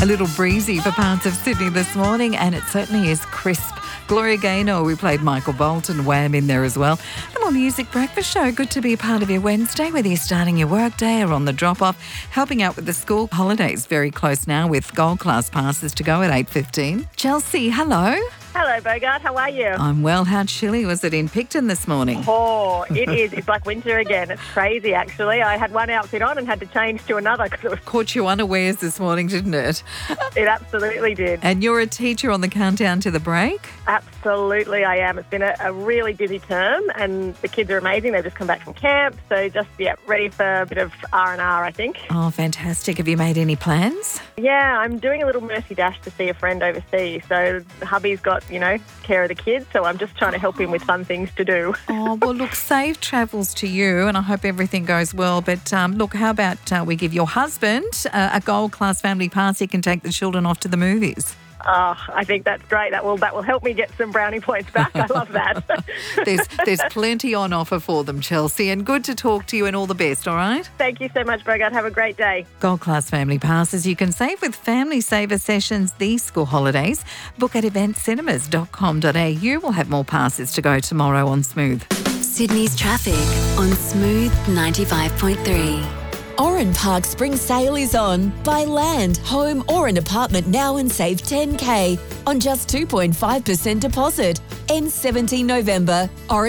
A little breezy for parts of Sydney this morning, and it certainly is crisp. Gloria Gaynor, we played Michael Bolton, Wham in there as well. The More Music Breakfast Show, good to be a part of your Wednesday, whether you're starting your work day or on the drop-off, helping out with the school holidays very close now with Gold Class passes to go at 8:15. Chelsea, hello. Hello, Bogart. How are you? I'm well. How chilly was it in Picton this morning? Oh, it is. It's like winter again. It's crazy, actually. I had one outfit on and had to change to another because it was... Caught you unawares this morning, didn't it? It absolutely did. And you're a teacher on the countdown to the break? Absolutely, I am. It's been a really busy term and the kids are amazing. They've just come back from camp. So just, ready for a bit of R&R, I think. Oh, fantastic. Have you made any plans? Yeah, I'm doing a little mercy dash to see a friend overseas. So hubby's got, care of the kids. So I'm just trying to help him with fun things to do. Oh, well, look, safe travels to you and I hope everything goes well. But look, how about we give your husband a Gold Class family pass? He can take the children off to the movies. Oh, I think that's great. That will help me get some brownie points back. I love that. There's plenty on offer for them, Chelsea, and good to talk to you and all the best, all right? Thank you so much, Bogart. Have a great day. Gold Class family passes you can save with Family Saver sessions these school holidays. Book at eventcinemas.com.au. We'll have more passes to go tomorrow on Smooth. Sydney's traffic on Smooth 95.3. Oran Park Spring Sale is on. Buy land, home or an apartment now and save $10,000 on just 2.5% deposit. Ends 17 November.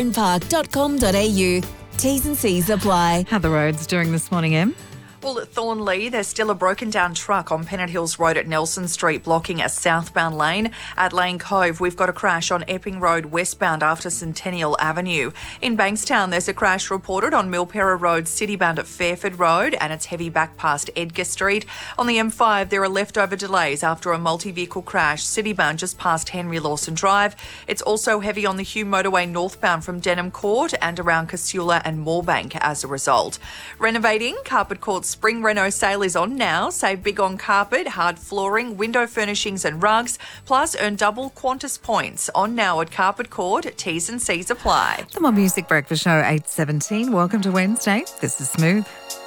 oranpark.com.au. T's and C's apply. How are the roads doing this morning, Em? Well, at Thornley, there's still a broken down truck on Pennant Hills Road at Nelson Street blocking a southbound lane. At Lane Cove, we've got a crash on Epping Road westbound after Centennial Avenue. In Bankstown, there's a crash reported on Milpera Road citybound at Fairford Road and it's heavy back past Edgar Street. On the M5, there are leftover delays after a multi-vehicle crash citybound just past Henry Lawson Drive. It's also heavy on the Hume Motorway northbound from Denham Court and around Casula and Moorebank as a result. Renovating, Carpet Court's Spring Reno sale is on now. Save big on carpet, hard flooring, window furnishings and rugs. Plus, earn double Qantas points. On now at Carpet Court. T's and C's apply. The More Music Breakfast Show, 8:17. Welcome to Wednesday. This is Smooth.